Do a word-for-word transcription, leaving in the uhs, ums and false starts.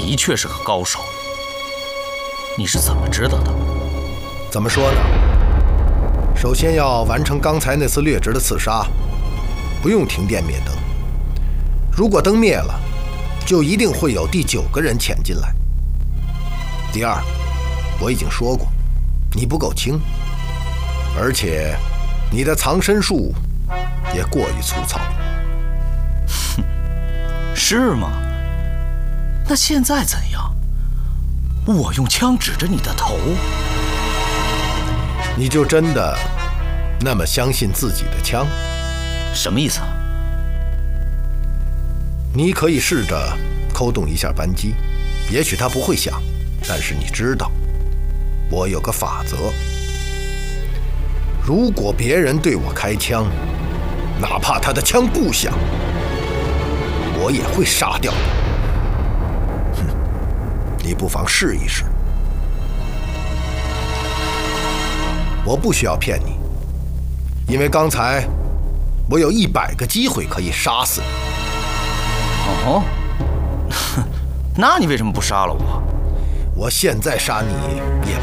的确是个高手。你是怎么知道的？ 怎么说呢？首先要完成刚才那次劣质的刺杀，不用停电灭灯。如果灯灭了，就一定会有第九个人潜进来。第二，我已经说过，你不够轻，而且你的藏身术也过于粗糙。 哼，是吗？那现在怎样？我用枪指着你的头， 你就真的那么相信自己的枪？ 什么意思啊？ 你可以试着扣动一下扳机，也许它不会响，但是你知道，我有个法则：如果别人对我开枪，哪怕他的枪不响，我也会杀掉你。哼，你不妨试一试。我不需要骗你，因为刚才我有一百个机会可以杀死你。 哦，那你为什么不杀了我？ 我现在杀你也